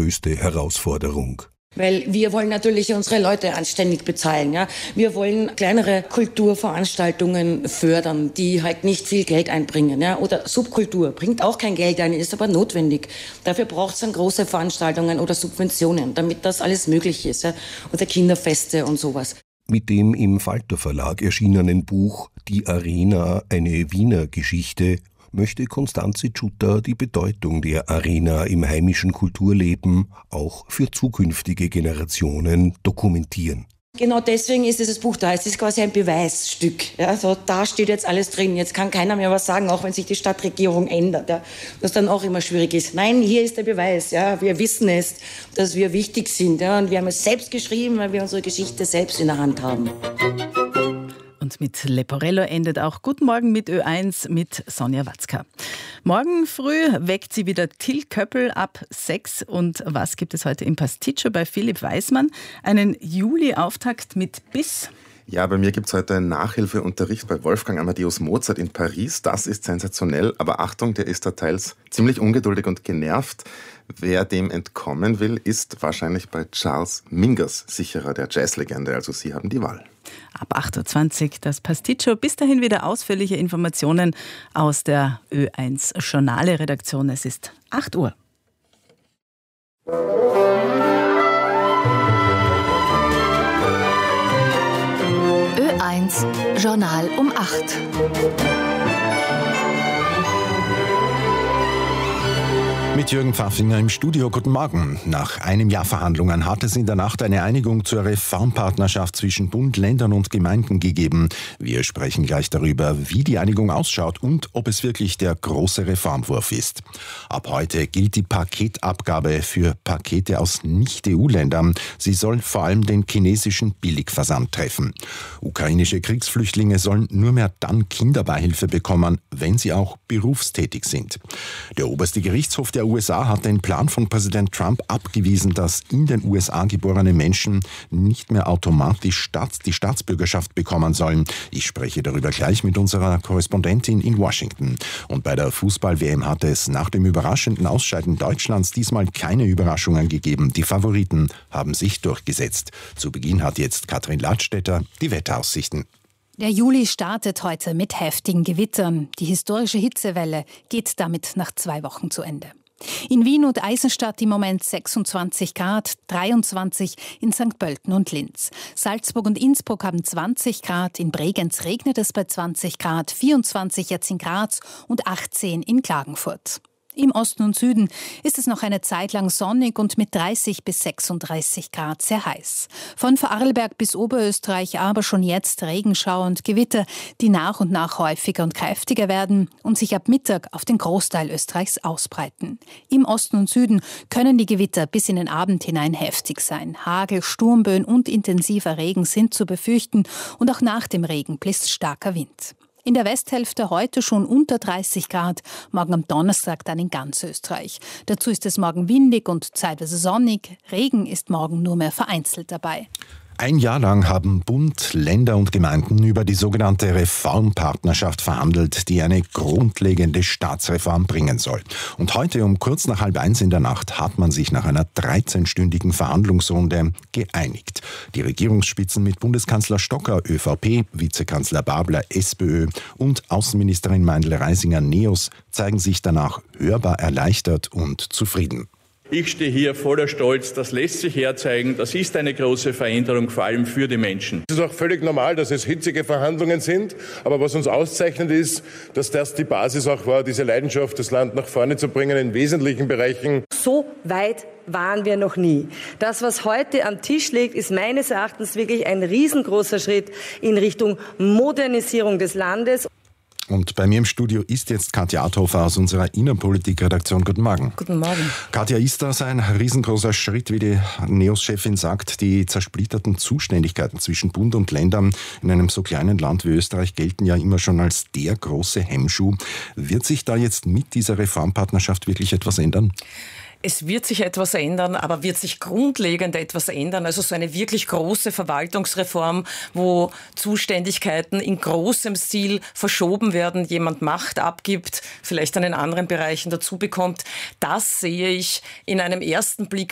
größte Herausforderung. Weil wir wollen natürlich unsere Leute anständig bezahlen. Ja? Wir wollen kleinere Kulturveranstaltungen fördern, die halt nicht viel Geld einbringen. Ja? Oder Subkultur bringt auch kein Geld ein, ist aber notwendig. Dafür braucht es dann große Veranstaltungen oder Subventionen, damit das alles möglich ist. Ja? Oder Kinderfeste und sowas. Mit dem im Falter Verlag erschienenen Buch »Die Arena, eine Wiener Geschichte« möchte Constanze Tschutter die Bedeutung der Arena im heimischen Kulturleben auch für zukünftige Generationen dokumentieren. Genau deswegen ist dieses Buch da. Es ist quasi ein Beweisstück. Ja, also da steht jetzt alles drin. Jetzt kann keiner mehr was sagen, auch wenn sich die Stadtregierung ändert. Ja, was dann auch immer schwierig ist. Nein, hier ist der Beweis. Ja, wir wissen es, dass wir wichtig sind. Ja, und wir haben es selbst geschrieben, weil wir unsere Geschichte selbst in der Hand haben. Und mit Leporello endet auch Guten Morgen mit Ö1 mit Sonja Watzka. Morgen früh weckt sie wieder Till Köppel ab 6. Und was gibt es heute im Pasticcio bei Philipp Weismann? Einen Juli-Auftakt mit Biss. Ja, bei mir gibt es heute einen Nachhilfeunterricht bei Wolfgang Amadeus Mozart in Paris. Das ist sensationell, aber Achtung, der ist da teils ziemlich ungeduldig und genervt. Wer dem entkommen will, ist wahrscheinlich bei Charles Mingus sicherer, der Jazzlegende. Also Sie haben die Wahl. Ab 8.20 Uhr das Pasticcio. Bis dahin wieder ausführliche Informationen aus der Ö1 Journale-Redaktion. Es ist 8 Uhr. Ö1 Journal um 8. Mit Jürgen Pfaffinger im Studio. Guten Morgen. Nach einem Jahr Verhandlungen hat es in der Nacht eine Einigung zur Reformpartnerschaft zwischen Bund, Ländern und Gemeinden gegeben. Wir sprechen gleich darüber, wie die Einigung ausschaut und ob es wirklich der große Reformwurf ist. Ab heute gilt die Paketabgabe für Pakete aus Nicht-EU-Ländern. Sie soll vor allem den chinesischen Billigversand treffen. Ukrainische Kriegsflüchtlinge sollen nur mehr dann Kinderbeihilfe bekommen, wenn sie auch berufstätig sind. Der oberste Gerichtshof der USA hat den Plan von Präsident Trump abgewiesen, dass in den USA geborene Menschen nicht mehr automatisch die Staatsbürgerschaft bekommen sollen. Ich spreche darüber gleich mit unserer Korrespondentin in Washington. Und bei der Fußball-WM hat es nach dem überraschenden Ausscheiden Deutschlands diesmal keine Überraschungen gegeben. Die Favoriten haben sich durchgesetzt. Zu Beginn hat jetzt Katrin Ladstätter die Wetteraussichten. Der Juli startet heute mit heftigen Gewittern. Die historische Hitzewelle geht damit nach 2 Wochen zu Ende. In Wien und Eisenstadt im Moment 26 Grad, 23 in St. Pölten und Linz. Salzburg und Innsbruck haben 20 Grad, in Bregenz regnet es bei 20 Grad, 24 jetzt in Graz und 18 in Klagenfurt. Im Osten und Süden ist es noch eine Zeit lang sonnig und mit 30 bis 36 Grad sehr heiß. Von Vorarlberg bis Oberösterreich aber schon jetzt Regenschauer und Gewitter, die nach und nach häufiger und kräftiger werden und sich ab Mittag auf den Großteil Österreichs ausbreiten. Im Osten und Süden können die Gewitter bis in den Abend hinein heftig sein. Hagel, Sturmböen und intensiver Regen sind zu befürchten und auch nach dem Regen bläst starker Wind. In der Westhälfte heute schon unter 30 Grad, morgen am Donnerstag dann in ganz Österreich. Dazu ist es morgen windig und zeitweise sonnig. Regen ist morgen nur mehr vereinzelt dabei. Ein Jahr lang haben Bund, Länder und Gemeinden über die sogenannte Reformpartnerschaft verhandelt, die eine grundlegende Staatsreform bringen soll. Und heute um kurz nach 12:30 in der Nacht hat man sich nach einer 13-stündigen Verhandlungsrunde geeinigt. Die Regierungsspitzen mit Bundeskanzler Stocker, ÖVP, Vizekanzler Babler, SPÖ und Außenministerin Meindl-Reisinger, NEOS zeigen sich danach hörbar erleichtert und zufrieden. Ich stehe hier voller Stolz, das lässt sich herzeigen, das ist eine große Veränderung, vor allem für die Menschen. Es ist auch völlig normal, dass es hitzige Verhandlungen sind, aber was uns auszeichnet ist, dass das die Basis auch war, diese Leidenschaft, das Land nach vorne zu bringen in wesentlichen Bereichen. So weit waren wir noch nie. Das, was heute am Tisch liegt, ist meines Erachtens wirklich ein riesengroßer Schritt in Richtung Modernisierung des Landes. Und bei mir im Studio ist jetzt Katja Adhofer aus unserer Innenpolitik-Redaktion. Guten Morgen. Guten Morgen. Katja, ist das ein riesengroßer Schritt, wie die NEOS-Chefin sagt? Die zersplitterten Zuständigkeiten zwischen Bund und Ländern in einem so kleinen Land wie Österreich gelten ja immer schon als der große Hemmschuh. Wird sich da jetzt mit dieser Reformpartnerschaft wirklich etwas ändern? Es wird sich etwas ändern, aber wird sich grundlegend etwas ändern. Also so eine wirklich große Verwaltungsreform, wo Zuständigkeiten in großem Stil verschoben werden, jemand Macht abgibt, vielleicht dann in anderen Bereichen dazu bekommt. Das sehe ich in einem ersten Blick